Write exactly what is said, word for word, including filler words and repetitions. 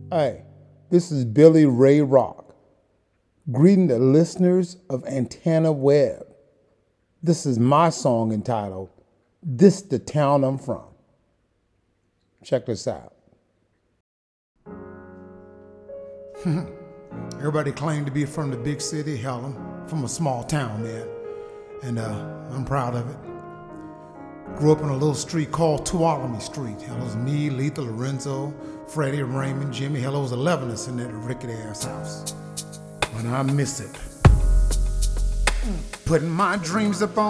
Hey, this is Billy Ray Rock, greeting the listeners of Antenna Web. This is my song entitled, This the Town I'm From. Check this out. Everybody claimed to be from the big city. Hell, I'm from a small town, man. And uh, I'm proud of it. Grew up in a little street called Tuolumne Street. Hell, it was me, Letha, Lorenzo, Freddie, Raymond, Jimmy. Hell, it was eleven of us in that rickety ass house. But I miss it. Putting my dreams up on